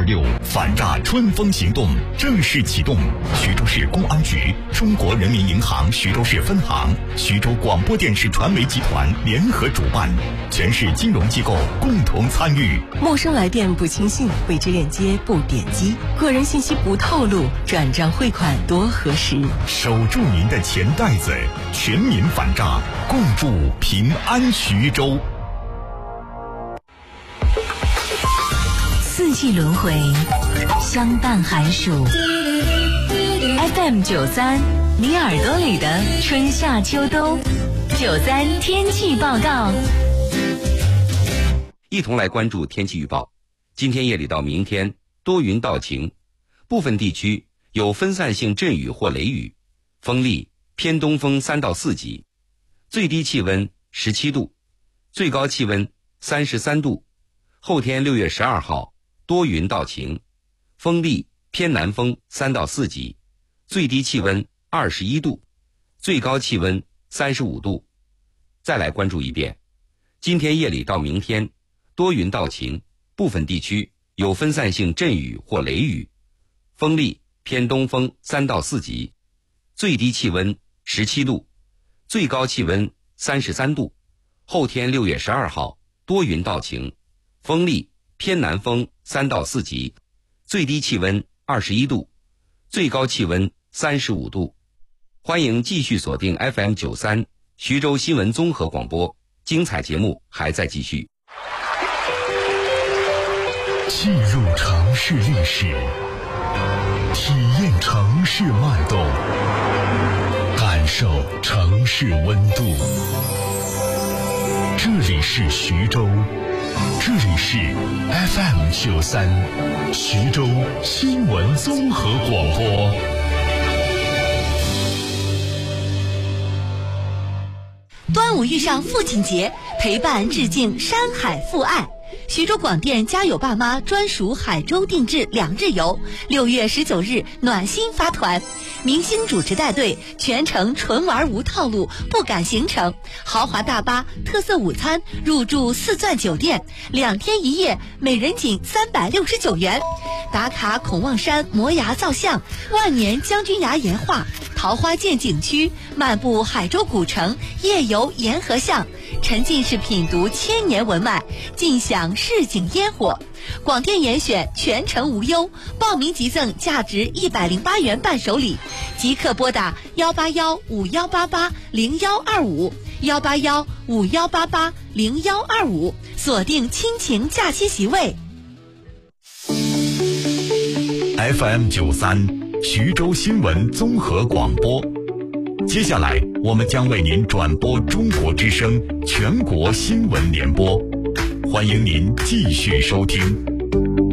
2026反诈春风行动正式启动。徐州市公安局、中国人民银行徐州市分行、徐州广播电视传媒集团联合主办，全市金融机构共同参与。 陌生来电不轻信，未知链接不点击，个人信息不透露，转账汇款多核实。 守住您的钱袋子，全民反诈，共筑平安徐州。 四季轮回，相伴寒暑。FM93，你耳朵里的春夏秋冬。93天气报告。 一同来关注天气预报。今天夜里到明天多云到晴，部分地区有分散性阵雨或雷雨，风力偏东风3到4级，最低气温17度，最高气温33度。后天6月12号多云到晴，风力偏南风3到4级，最低气温21度，最高气温35度。再来关注一遍，今天夜里到明天多云到晴，部分地区有分散性阵雨或雷雨，风力偏东风3到4级，最低气温17度，最高气温33度。后天6月12号多云到晴，风力偏南风3到4级，最低气温21度，最高气温35度。欢迎继续锁定 FM93 徐州新闻综合广播，精彩节目还在继续。 记录城市历史，体验城市脉动，感受城市温度。这里是徐州，这里是 FM93 徐州新闻综合广播。 端午遇上父亲节，陪伴致敬山海父爱。徐州广电家有爸妈专属海州定制2日游，6月19日暖心发团，明星主持带队，全程纯玩无套路，不赶行程，豪华大巴，特色午餐，入住4钻酒店，2天1夜，每人仅369元。打卡孔望山摩崖造像，万年将军崖岩画，桃花涧景区，漫步海州古城，夜游沿河巷，沉浸式品读千年文脉，尽享市井烟火。广电严选全程无忧，报名即赠价值108元伴手礼，即刻拨打18151880125，18151880125，锁定亲情假期席位。 FM93 徐州新闻综合广播。接下来我们将为您转播中国之声全国新闻联播，欢迎您继续收听。